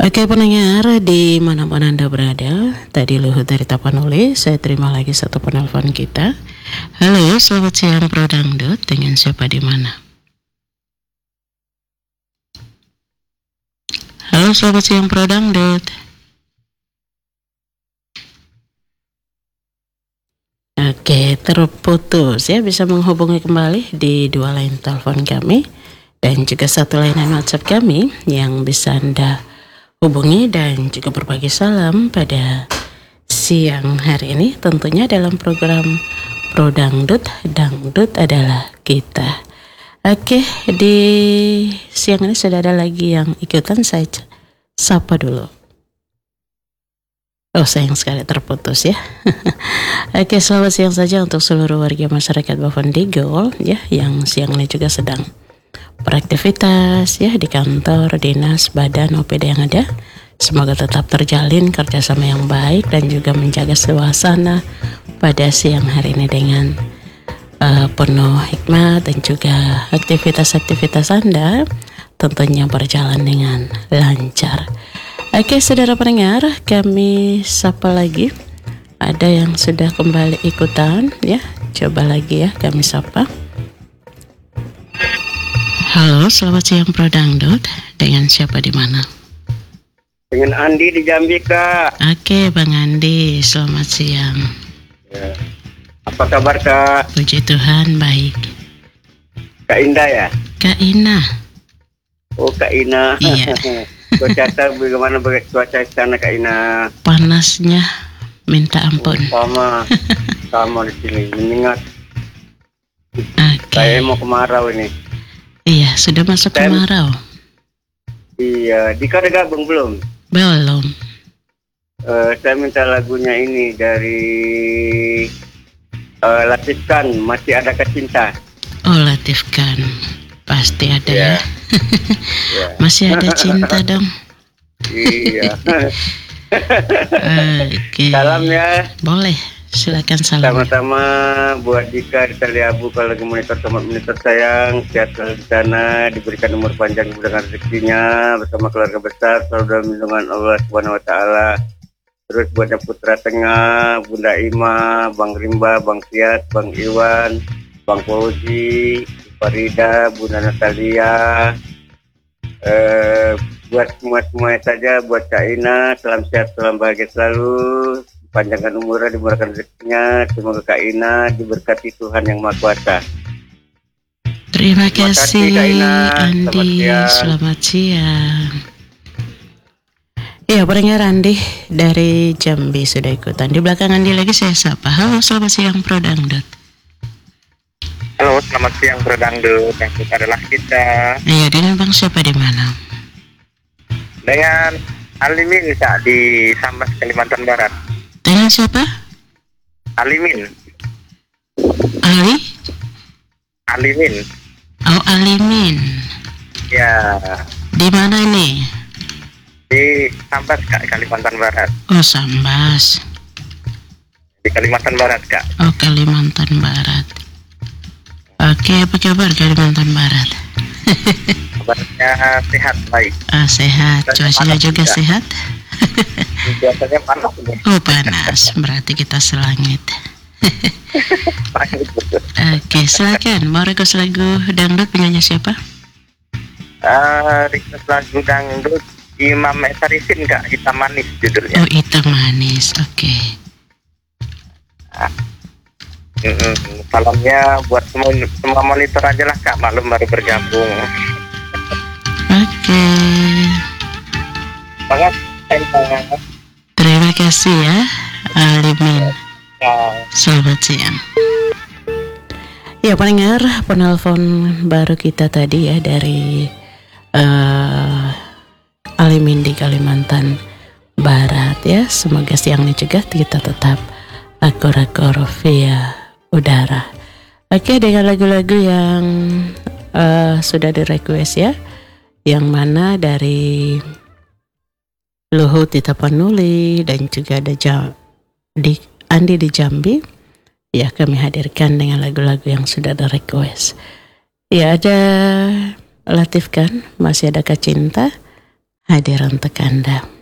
Oke pendengar dimanapun Anda berada, tadi Luhut dari Tapanuli, saya terima lagi satu penelpon kita. Halo, selamat siang Pro Dangdut, dengan siapa di mana? Halo, selamat siang Pro Dangdut. Oke, terputus ya, bisa menghubungi kembali di dua line telepon kami dan juga satu layanan WhatsApp kami yang bisa Anda hubungi dan juga berbagi salam pada siang hari ini, tentunya dalam program Pro Dangdut, Dangdut adalah kita. Oke, di siang ini sudah ada lagi yang ikutan, saya sapa dulu. Oh, sayang sekali terputus ya. Oke, selamat siang saja untuk seluruh warga masyarakat Bovendigul ya, yang siang ini juga sedang beraktivitas ya di kantor, dinas, badan, OPD yang ada. Semoga tetap terjalin kerjasama yang baik dan juga menjaga suasana pada siang hari ini dengan penuh hikmat dan juga aktivitas-aktivitas Anda tentunya berjalan dengan lancar. Oke, saudara pendengar, kami sapa lagi. Ada yang sudah kembali ikutan ya. Coba lagi ya, kami sapa. Halo, selamat siang Pro Dangdut. Dengan siapa di mana? Dengan Andi di Jambi, Kak. Oke, Bang Andi, selamat siang. Ya. Apa kabar, Kak? Puji Tuhan, baik. Kak Indah ya? Kak Ina. Oh, Kak Ina. Iya. Cuaca bagaimana cuaca di sana, Kak Ina? Panasnya minta ampun. Sama di sini, menyengat. Oke. Saya mau kemarau ini. Iya, sudah masuk kemarau. Iya, Dika udah gabung belum? Belum. Saya minta lagunya ini dari Latif Khan, Masih Adakah Cinta. Oh, Latif Khan, pasti ada ya. Ya. Masih ada cinta dong. Iya. Oke. Salam ya. Boleh, silakan salam. Sama-sama buat Dika di Taliabu, kalau lagi monitor sayang, sehat selalu di sana, diberikan umur panjang dengan rezekinya bersama keluarga besar, selalu dalam lindungan Allah Subhanahu Wa Taala. Terus buatnya Putra Tengah, Bunda Ima, Bang Rimba, Bang Siat, Bang Iwan, Bang Fauzi, Farida, Bunda Natalia. Buat semua saja, buat Kak Ina, salam sehat, salam bahagia selalu, panjangkan umurnya, dimurahkan rezekinya, semoga Kak Ina diberkati Tuhan Yang Maha Kuasa. Terima kasih Kak Ina. Andi, selamat siang. Iya, pendengar Andi dari Jambi sudah ikutan. Di belakang Andi lagi saya sapa. Halo, selamat siang Pro Dangdut. Halo, selamat siang Pro Dangdut. Yang kita adalah kita. Iya, dengan Bang siapa di mana? Dengan Alimin Kak di Sambas, Kalimantan Barat. Dengan siapa? Alimin. Alimin. Oh, Alimin. Ya. Di mana ini? Di Sambas Kak, Kalimantan Barat. Oh, Sambas. Di Kalimantan Barat Kak. Oh, Kalimantan Barat. Oke, apa kabar Kalimantan Barat? Kabarnya sehat, baik. Sehat, cuacanya juga sehat. Biasanya panas ini. Oh, panas, berarti kita selangit. Oke, silakan. Mau request lagu dangdut penyanyi siapa? Request lagu dangdut Imam Esarisin Kak, Hitam Manis judulnya. Oh, Hitam Manis, oke. Salamnya buat semua monitor aja lah Kak, maklum baru bergabung. Oke. Banget. Terima kasih ya, Alimin. Selamat siang. Ya, pendengar, penelpon baru kita tadi ya dari Alimin di Kalimantan Barat ya. Semoga siang ini juga kita tetap akur-akur via udara. Oke, dengan lagu-lagu yang sudah di-request ya, yang mana dari Luhut di Tapanuli dan juga ada Andi di Jambi ya, kami hadirkan dengan lagu-lagu yang sudah di-request. Ya, ada Latif Khan, Masih Adakah Cinta. hadir untuk Anda.